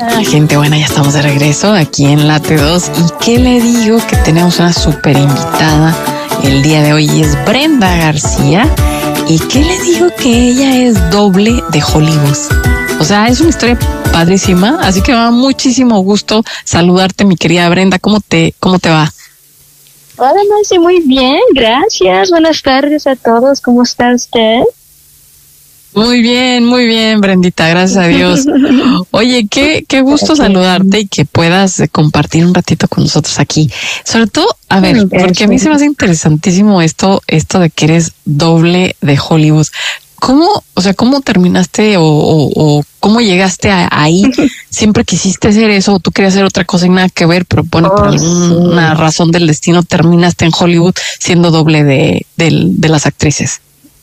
Gente buena, ya estamos de regreso aquí en Late 2. ¿Y qué le digo? Que tenemos una súper invitada el día de hoy, es Brenda García. ¿Y qué le digo? Que ella es doble de Hollywood. O sea, es una historia padrísima, así que me da muchísimo gusto saludarte, mi querida Brenda. ¿Cómo te va? Hola, Nancy, muy bien, gracias. Buenas tardes a todos. ¿Cómo está usted? Muy bien, Brendita, gracias a Dios. Oye, qué gusto saludarte y que puedas compartir un ratito con nosotros aquí. Sobre todo, a ver, porque a mí se me hace interesantísimo esto de que eres doble de Hollywood. ¿Cómo terminaste o cómo llegaste ahí? ¿Siempre quisiste hacer eso o tú querías hacer otra cosa y nada que ver, pero por alguna razón del destino terminaste en Hollywood siendo doble de las actrices?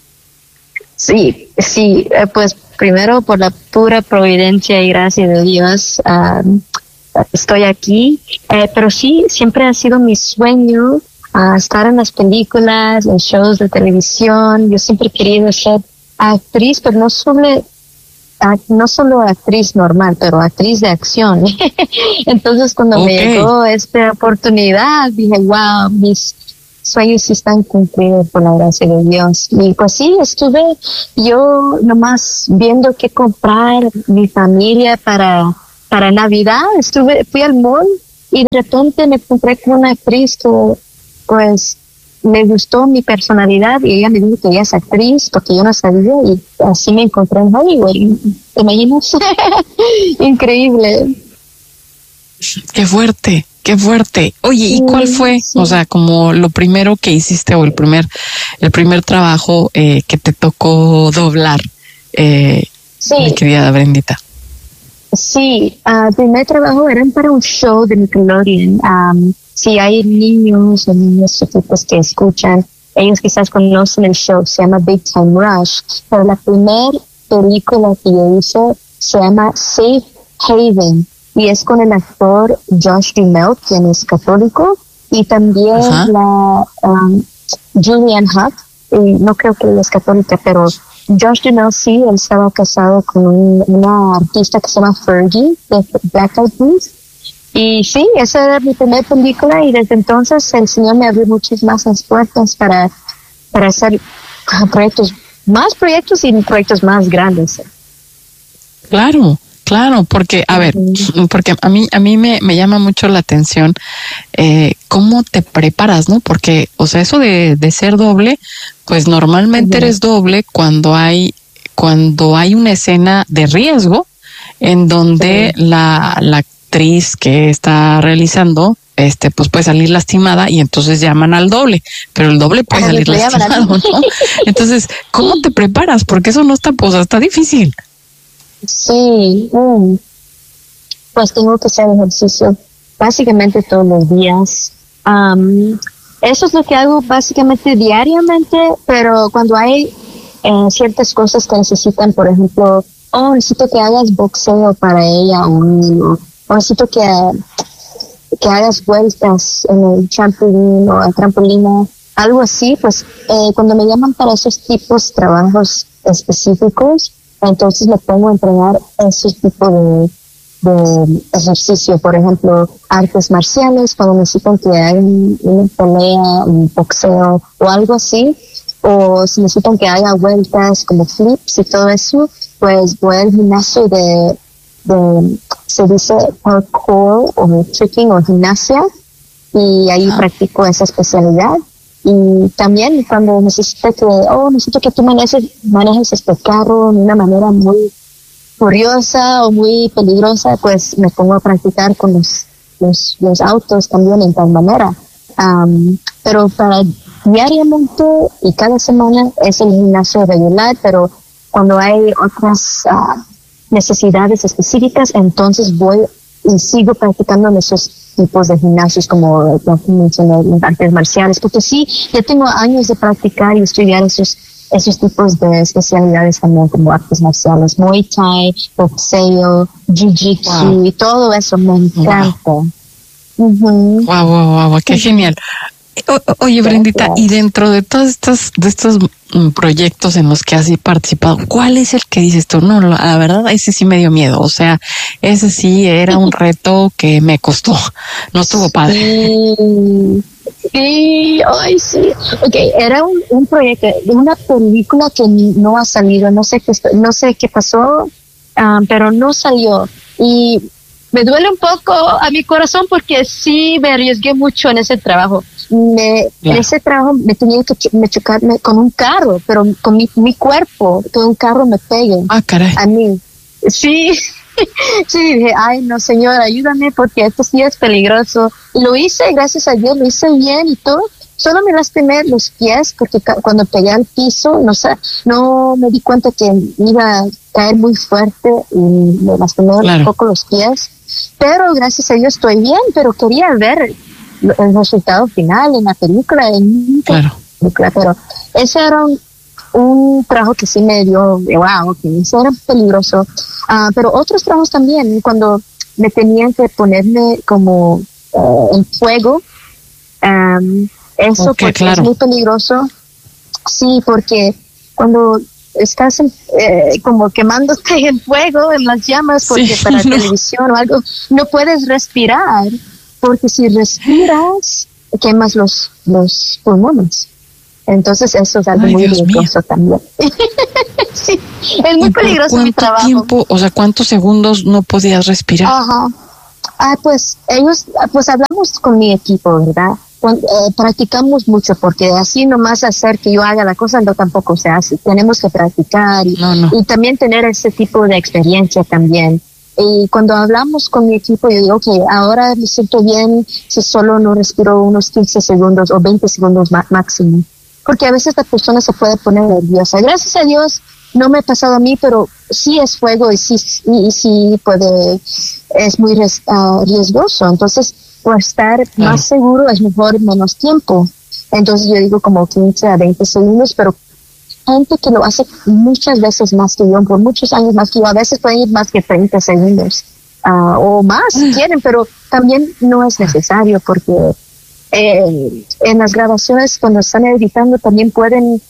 Sí, pues primero por la pura providencia y gracia de Dios estoy aquí, pero sí, siempre ha sido mi sueño estar en las películas, en shows de televisión. Yo siempre he querido ser actriz, pero no solo actriz normal, pero actriz de acción. Entonces cuando me llegó esta oportunidad, dije, wow, mis sueños sí están cumplidos por la gracia de Dios. Y pues sí, estuve yo nomás viendo qué comprar mi familia para Navidad. Fui al mall y de repente me encontré con una actriz que pues me gustó mi personalidad y ella me dijo que ella es actriz porque yo no sabía, y así me encontré en Hollywood. ¿Te imaginas? Increíble. Qué fuerte. Oye, ¿y cuál fue, o sea, como lo primero que hiciste o el primer trabajo que te tocó doblar, mi querida Brendita? Sí, el primer trabajo era para un show de Nickelodeon. Si hay niños o niños chiquitos que escuchan, ellos quizás conocen el show, se llama Big Time Rush, pero la primera película que yo hice se llama Safe Haven, y es con el actor Josh Duhamel, quien es católico, y también la Julianne Hough, no creo que ella es católica, pero Josh Duhamel sí, él estaba casado con una artista que se llama Fergie, de Black Eyed Peas. Y sí, esa era mi primera película, y desde entonces el Señor me abrió muchas más las puertas para hacer proyectos y proyectos más grandes. Claro, porque, a ver, porque a mí me llama mucho la atención cómo te preparas, ¿no? Porque, o sea, eso de ser doble, pues normalmente eres doble cuando hay una escena de riesgo en donde la actriz que está realizando pues puede salir lastimada y entonces llaman al doble, pero el doble puede salir lastimado, ¿no? Entonces, ¿cómo te preparas? Porque eso no está, pues está difícil. Sí, pues tengo que hacer ejercicio básicamente todos los días. Eso es lo que hago básicamente diariamente, pero cuando hay ciertas cosas que necesitan, por ejemplo, necesito que hagas boxeo para ella, o necesito que hagas vueltas en el trampolín o el trampolina, algo así, pues cuando me llaman para esos tipos de trabajos específicos, entonces me pongo a entrenar ese tipo de ejercicio. Por ejemplo, artes marciales, cuando necesitan que haga una pelea, un boxeo o algo así, o si necesitan que haga vueltas como flips y todo eso, pues voy al gimnasio de se dice parkour o tricking o gimnasia, y ahí practico esa especialidad. Y también cuando necesito que tú manejes este carro de una manera muy curiosa o muy peligrosa, pues me pongo a practicar con los autos también en tal manera. Pero para diariamente y cada semana es el gimnasio regular, pero cuando hay otras necesidades específicas, entonces voy y sigo practicando en esos tipos de gimnasios como mencioné, las artes marciales, porque sí, yo tengo años de practicar y estudiar esos tipos de especialidades también, como artes marciales, Muay Thai, boxeo, Jiu-Jitsu, y todo eso me encanta. Wow, qué genial. Oye, Brendita, y dentro de todos estos proyectos en los que has participado, ¿cuál es el que dices tú? No, la verdad, ese sí me dio miedo. O sea, ese sí era un reto que me costó. No estuvo padre. Sí, ay, sí. Ok, era un proyecto, una película que no ha salido. No sé qué pasó, pero no salió. Y me duele un poco a mi corazón porque sí me arriesgué mucho en ese trabajo. En ese trabajo me tenía que chocarme con un carro, pero con mi cuerpo, que un carro me pegue a mí. Sí, sí, dije, ay, no, señor, ayúdame porque esto sí es peligroso. Y lo hice, gracias a Dios, lo hice bien y todo. Solo me lastimé los pies porque cuando pegué al piso, no me di cuenta que iba a caer muy fuerte y me lastimé un poco los pies. Pero gracias a Dios estoy bien, pero quería ver el resultado final en la película. Pero ese era un trabajo que sí me dio, wow, que eso era peligroso. Pero otros trabajos también, cuando me tenían que ponerme como en fuego, eso es muy peligroso. Sí, porque cuando estás como quemándote en fuego, en las llamas, porque para televisión o algo, no puedes respirar, porque si respiras, quemas los pulmones. Entonces eso es algo muy peligroso también. Sí, es muy peligroso mi trabajo. ¿Cuánto tiempo, o sea, cuántos segundos no podías respirar? Ajá. Pues hablamos con mi equipo, ¿verdad? Practicamos mucho porque así nomás hacer que yo haga la cosa no tampoco se hace. Tenemos que practicar y también tener ese tipo de experiencia también. Y cuando hablamos con mi equipo, yo digo que ahora me siento bien si solo no respiro unos 15 segundos o 20 segundos máximo. Porque a veces la persona se puede poner nerviosa. Gracias a Dios no me ha pasado a mí, pero sí es fuego y sí es muy riesgoso. Entonces, por estar más seguro es mejor menos tiempo. Entonces yo digo como 15 a 20 segundos, pero gente que lo hace muchas veces más que yo, por muchos años más que yo, a veces pueden ir más que 30 segundos o más si quieren, pero también no es necesario porque en las grabaciones cuando están editando también pueden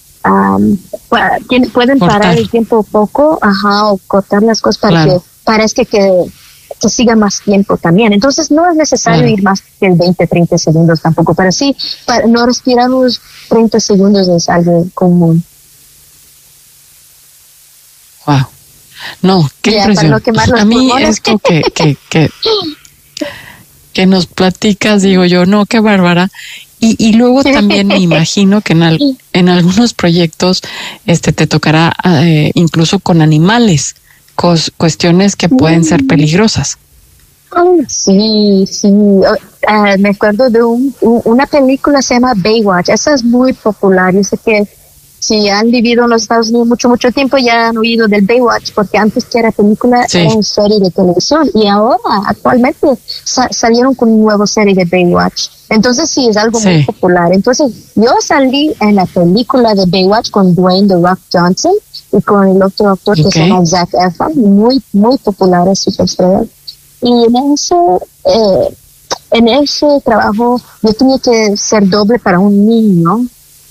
parar el tiempo poco, o cortar las cosas para que parezca que siga más tiempo también. Entonces no es necesario ir más que 20, 30 segundos tampoco, pero sí, para no respirar unos 30 segundos es algo común. Wow. No, qué impresión. No quemar los pulmones. Esto que nos platicas, digo yo, no, qué bárbara. Y luego también me imagino que en algunos proyectos te tocará incluso con animales, cuestiones que pueden ser peligrosas. Sí. Me acuerdo de una película se llama Baywatch. Esa es muy popular. Yo sé que si han vivido en los Estados Unidos mucho tiempo ya han oído del Baywatch, porque antes que era película era una serie de televisión y ahora actualmente salieron con una nueva serie de Baywatch. Entonces sí, es algo muy popular. Entonces yo salí en la película de Baywatch con Dwayne The Rock Johnson y con el otro actor que se llama Zac Efron, muy popular, es superestrella. Y en ese trabajo yo tenía que ser doble para un niño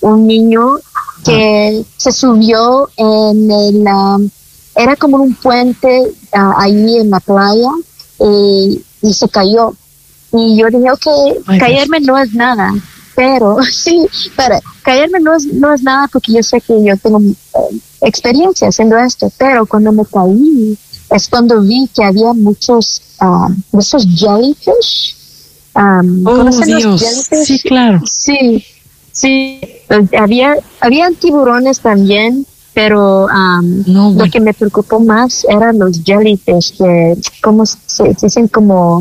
que se subió era como un puente ahí en la playa y se cayó. Y yo dije, caerme no es nada, pero caerme no es nada porque yo sé que yo tengo experiencia haciendo esto, pero cuando me caí es cuando vi que había muchos esos jellyfish. ¿Conocen los jellyfish? Sí, claro. Sí, habían tiburones también, pero lo que me preocupó más eran los jellyfish, que como se dicen como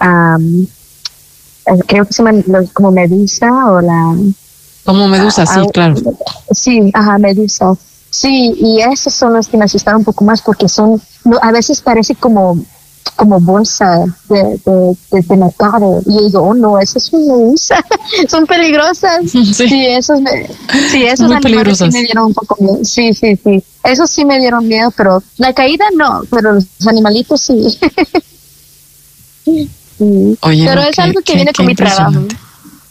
creo que se llaman como medusa o como medusa, sí, claro. Sí, medusa. Sí, y esos son los que me asustaron un poco más porque a veces parece como bolsa de mercado y yo digo, no, esas son medusa, son peligrosas. Esos animales sí me dieron un poco miedo. Sí, esos sí me dieron miedo, pero la caída no, pero los animalitos sí. Oye, pero es algo que viene con mi trabajo.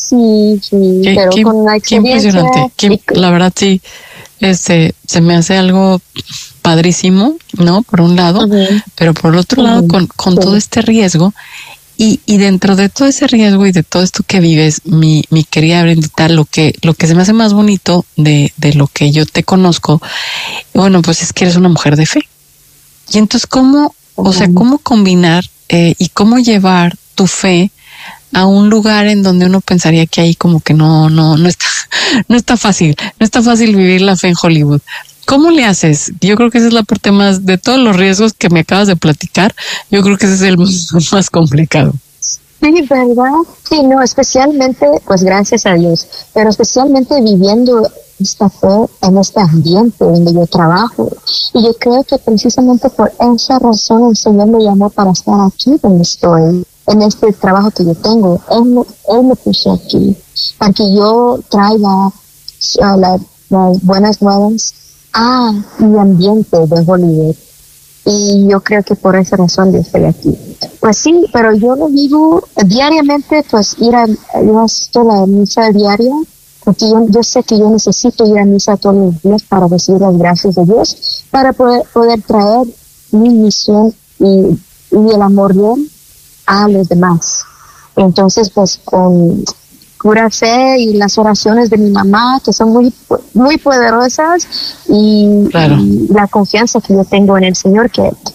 sí, pero con la qué experiencia. impresionante. La verdad sí, se me hace algo padrísimo, ¿no? Por un lado, pero por el otro lado, con todo este riesgo. Y dentro de todo ese riesgo y de todo esto que vives, mi querida Brendita, lo que se me hace más bonito de lo que yo te conozco, bueno, pues es que eres una mujer de fe. Y entonces, ¿cómo combinar y cómo llevar tu fe a un lugar en donde uno pensaría que ahí como que no está fácil vivir la fe en Hollywood? ¿Cómo le haces? Yo creo que esa es la parte más de todos los riesgos que me acabas de platicar. Yo creo que ese es el más complicado. Sí, ¿verdad? Sí, no, especialmente, pues gracias a Dios, pero especialmente viviendo esta fe en este ambiente donde yo trabajo. Y yo creo que precisamente por esa razón el Señor me llamó para estar aquí donde estoy, en este trabajo que yo tengo. Él me puso aquí para que yo traiga las buenas nuevas a mi ambiente de Hollywood. Y yo creo que por esa razón yo estoy aquí. Pues sí, pero yo lo vivo diariamente, pues yo asisto a la misa diaria, porque yo sé que yo necesito ir a misa todos los días para recibir las gracias de Dios, para poder traer mi misión y el amor de Él a los demás. Entonces, pues con pura fe y las oraciones de mi mamá, que son muy, muy poderosas, y la confianza que yo tengo en el Señor,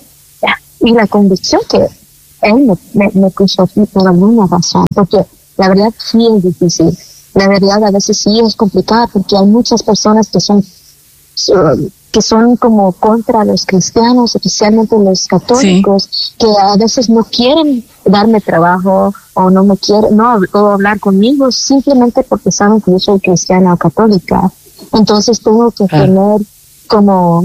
y la convicción que Él me puso aquí por alguna razón, porque la verdad sí es difícil, la verdad a veces sí es complicada, porque hay muchas personas que son como contra los cristianos, especialmente los católicos, que a veces no quieren darme trabajo o no me quieren o hablar conmigo simplemente porque saben que yo soy cristiana o católica. Entonces tengo que tener como,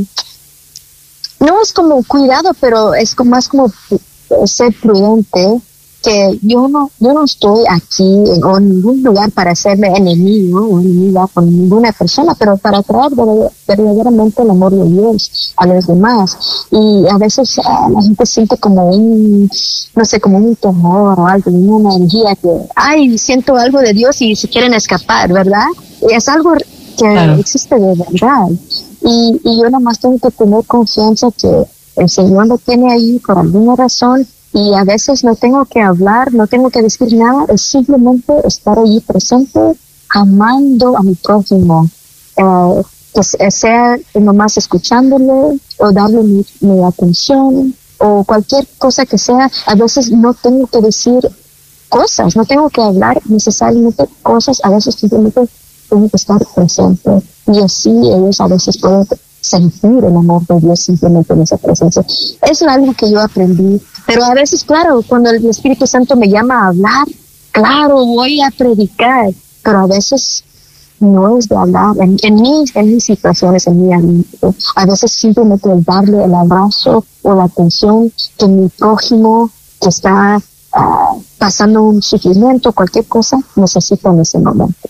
no es como cuidado, pero es más como ser prudente, que yo no estoy aquí o en ningún lugar para hacerme enemigo o enemiga con ninguna persona, pero para traer verdaderamente el amor de Dios a los demás. Y a veces la gente siente como como un temor o algo, una energía que, siento algo de Dios y se quieren escapar, ¿verdad? Y es algo que existe de verdad. Y yo nomás tengo que tener confianza que el Señor lo tiene ahí por alguna razón. Y a veces no tengo que hablar, no tengo que decir nada, es simplemente estar allí presente, amando a mi prójimo, que sea nomás escuchándole o darle mi atención o cualquier cosa que sea. A veces no tengo que decir cosas, no tengo que hablar necesariamente cosas, a veces simplemente tengo que estar presente, y así ellos a veces pueden sentir el amor de Dios simplemente en esa presencia. Es algo que yo aprendí, pero a veces, claro, cuando el Espíritu Santo me llama a hablar, claro, voy a predicar, pero a veces no es de hablar, en mis situaciones, en mi ambiente, a veces simplemente el darle el abrazo o la atención que mi prójimo que está pasando un sufrimiento, cualquier cosa, necesita en ese momento.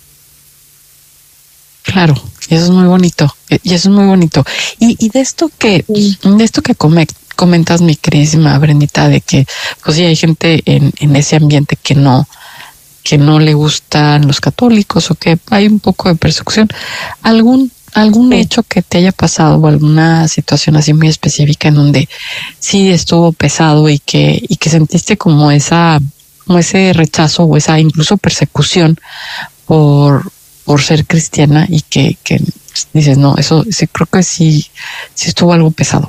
Claro, y eso es muy bonito, Y de esto que comentas, mi queridísima Brendita, de que pues sí hay gente en ese ambiente que no le gustan los católicos o que hay un poco de persecución. ¿Algún hecho que te haya pasado o alguna situación así muy específica en donde sí estuvo pesado y que sentiste como ese rechazo o esa incluso persecución por ser cristiana y que dices, no, eso sí, creo que sí estuvo algo pesado?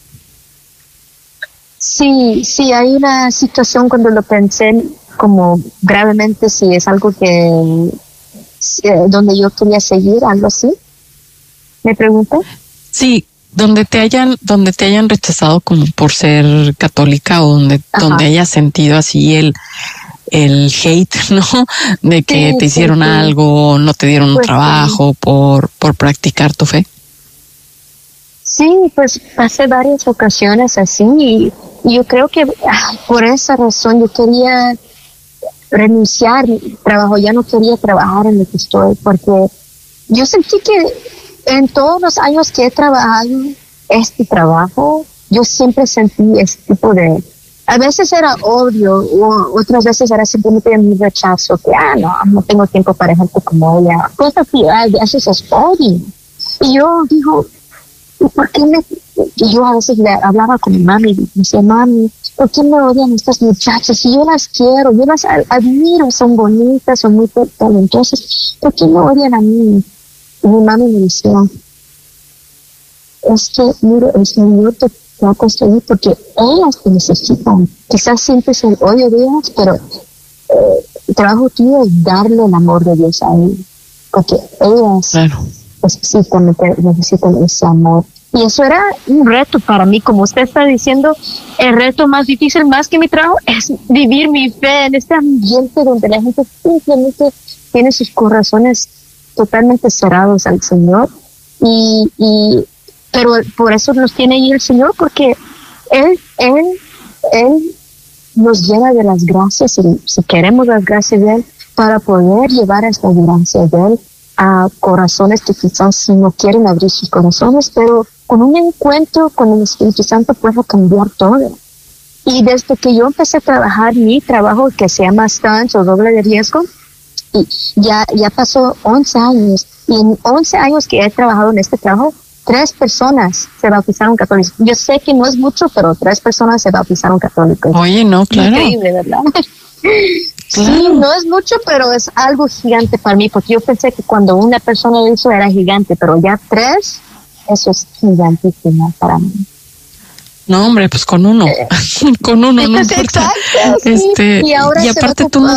Sí, hay una situación cuando lo pensé como gravemente, si es algo que donde yo quería seguir, algo así. ¿Me preguntas? Sí, donde te hayan rechazado como por ser católica, o donde hayas sentido así el hate, ¿no? De que te hicieron algo, no te dieron un trabajo por practicar tu fe. Sí, pues pasé varias ocasiones así, y yo creo que por esa razón yo quería renunciar mi trabajo, ya no quería trabajar en lo que estoy, porque yo sentí que en todos los años que he trabajado este trabajo, yo siempre sentí este tipo de A veces era odio, o otras veces era simplemente mi rechazo, que, no tengo tiempo para gente como ella. Cosas así, a veces es odio. Y yo digo, ¿y por qué y yo a veces le hablaba con mi mami y me decía, mami, ¿por qué me odian estas muchachas? Y yo las quiero, yo las admiro, son bonitas, son muy talentosas. ¿Por qué me odian a mí? Y mi mami me decía, es que, mira, el Señor te va a construir porque ellas te necesitan. Quizás sientes el odio de ellas, pero el trabajo tuyo es darle el amor de Dios a ellas. Porque ellas necesitan ese amor. Y eso era un reto para mí, como usted está diciendo, el reto más difícil, más que mi trabajo, es vivir mi fe en este ambiente donde la gente simplemente tiene sus corazones totalmente cerrados al Señor. Pero por eso nos tiene ahí el Señor, porque Él nos llena de las gracias, y si queremos las gracias de Él, para poder llevar estas gracias de Él a corazones que quizás no quieren abrir sus corazones, pero con un encuentro con el Espíritu Santo puede cambiar todo. Y desde que yo empecé a trabajar mi trabajo, que se llama Stunts o doble de riesgo, y ya pasó 11 años, y en 11 años que he trabajado en este trabajo, 3 personas se bautizaron católicos. Yo sé que no es mucho, pero 3 personas se bautizaron católicos. Oye, no, claro. Increíble, ¿verdad? Claro. Sí, no es mucho, pero es algo gigante para mí, porque yo pensé que cuando una persona lo hizo era gigante, pero ya 3, eso es gigantísimo para mí. No, hombre, pues con uno, con uno, no Exacto, importa. sí. Y ahora y aparte tú nos